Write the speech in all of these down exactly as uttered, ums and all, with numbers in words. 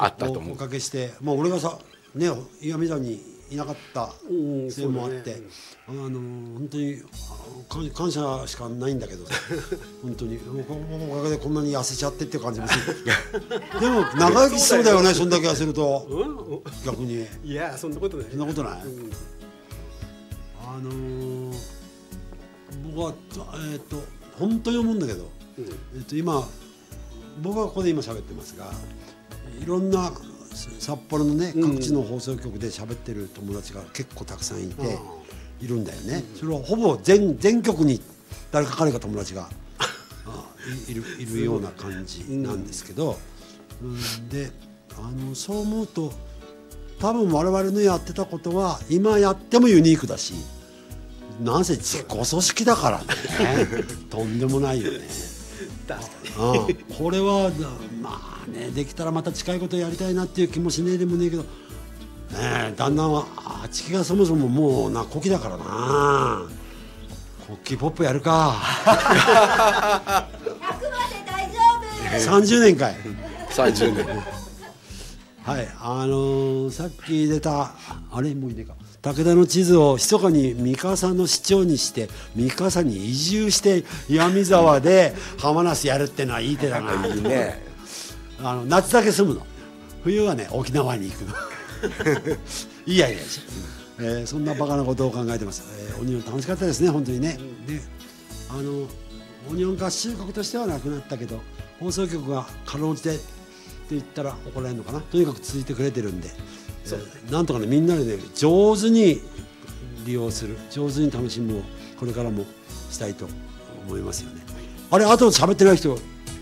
あったと思う。 おかけして、まあ、俺がさね岩見沢にいなかったせいもあって、あの本当に感感謝しかないんだけどさ本当におかげでこんなに痩せちゃってっていう感じもするでも長生きしそうだよねそんだけ痩せると、逆に。 いやそんなことない。 そんなことない、うん、あのー、僕はえっ、ー、と本当に思うんだけど、うん、えー、と今僕はここで今喋ってますが、いろんな札幌のね各地の放送局で喋ってる友達が結構たくさんいているんだよね。それはほぼ 全, 全局に誰か彼か友達がい る, いるような感じなんですけど、うん、であのそう思うと多分我々のやってたことは今やってもユニークだし、なんせ自己組織だからねとんでもないよね。 確かに、 うん、これはまあねできたらまた近いことやりたいなっていう気もしねえでもねえけど、ね、だんだんはあちきがそもそももうな古希だからな。国旗ポップやるかひゃくまで大丈夫さんじゅうねんかいさんじゅうねんはい、あのー、さっき出たあれもういいねか武田の地図を密かに三笠の市長にして三笠に移住して岩見沢で浜那須やるってのはいい手だな。いいね。あの夏だけ住むの、冬はね沖縄に行くのいいアイデアでしょ、えー、そんなバカなことを考えてます、えー、オニオン楽しかったですね本当にね。であのオニオン合衆国としてはなくなったけど放送局がかろうじてって言ったら怒られるのかな、とにかく続いてくれてるんで、えー、なんとかねみんなでね上手に利用する、上手に楽しむをこれからもしたいと思いますよね。あれあと喋ってない人、ね、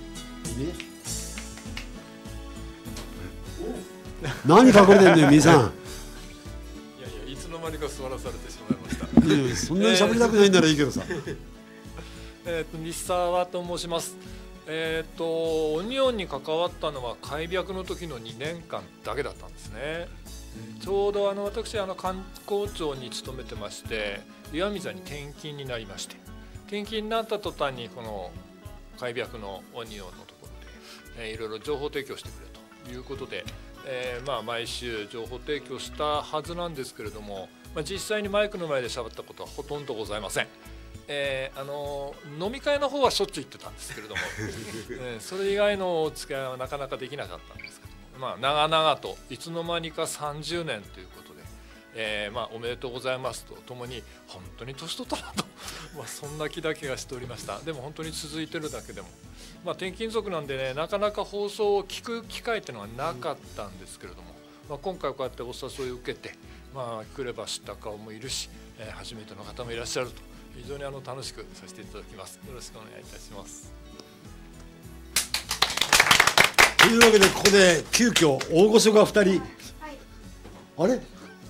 何隠れてんのよ皆さん。 いやいやいつの間にか座らされてしまいました。 いやそんなに喋りたくないんならいいけどさえっと西沢と申します。えっ、ー、とオニオンに関わったのは開闢の時のにねんかんだけだったんですね。ちょうどあの私あの観光庁に勤めてまして、岩見沢に転勤になりまして、転勤になった途端にこの開闢のオニオンのところで、えー、いろいろ情報提供してくれということで、えー、まあ毎週情報提供したはずなんですけれども、まあ、実際にマイクの前で喋ったことはほとんどございません。えー、あの飲み会の方はしょっちゅう行ってたんですけれども、えー、それ以外のお付き合いはなかなかできなかったんですけども、まあ、長々といつの間にかさんじゅうねんということで、えーまあ、おめでとうございますとともに本当に年取ったなとまあそんな気だけがしておりました。でも本当に続いてるだけでも、まあ、転勤族なんでねなかなか放送を聞く機会っていうのはなかったんですけれども、まあ、今回こうやってお誘いを受けて、まあ、来れば知った顔もいるし、えー、初めての方もいらっしゃると非常にあの楽しくさせていただきます。よろしくお願いいたします。 というわけでここで急遽大御所がふたり、はい、あれ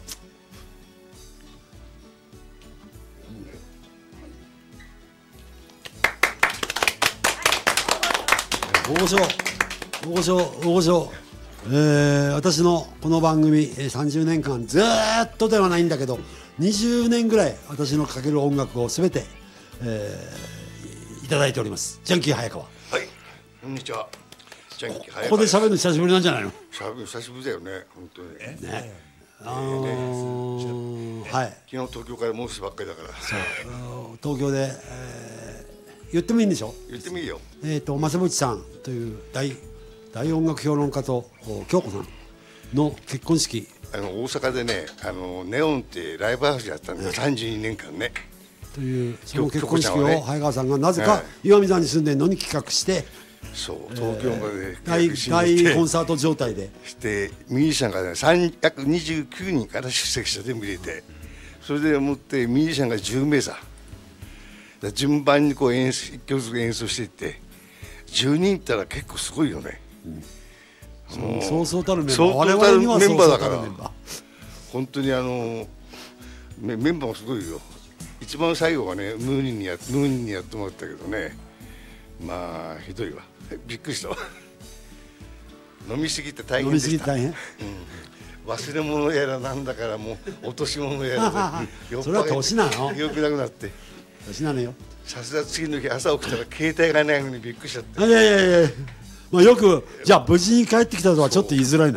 大御所大御所大御所、えー、私のこの番組さんじゅうねんかんずっとではないんだけどにじゅうねんぐらい私のかける音楽をすべて、えー、いただいておりますジャンキー早川。 はい、こんにちは。ジャンキー早川。 ここで喋るの久しぶりなんじゃないの？ 喋る久しぶりだよね本当にね。あのー、はい。 昨日東京から申しばっかりだから。 そう東京で、えー、言ってもいいんでしょ？ 言ってもいいよ。 えっ、ー、と正渕さんという大大音楽評論家と京子さんの結婚式。 あの大阪でね、あのネオンってライブハウスやったんで、ね、さんじゅうにねんかんね。 というその結婚式を早川さんがなぜか岩見沢に住んでるのに企画して、 そう東京まで大大コンサート状態でしてミュージシャンがねさん約にじゅうきゅうにんから出席者全部入れて、それでもってミュージシャンがじゅうめいさ、順番にこう演奏いっきょくずつ演奏していってじゅうにんったら結構すごいよね。うんそうそうたるメンバー、 我々にはメンバーだから本当にあのメンバーもすごいよ。一番最後はねムーニーにやムーニーにやってもらったけどね、まあひどいわ、びっくりしたわ飲みすぎて大変でした。飲みすぎて大変、うん、忘れ物やらなんだからもう落とし物やらそれは年なの？ 記憶なくなって年なのよ。 さすが次の日朝起きたら携帯がないのにびっくりしちゃって。 いやいやいや、まあ、よくじゃあ無事に帰ってきたとはちょっと言いづらいな。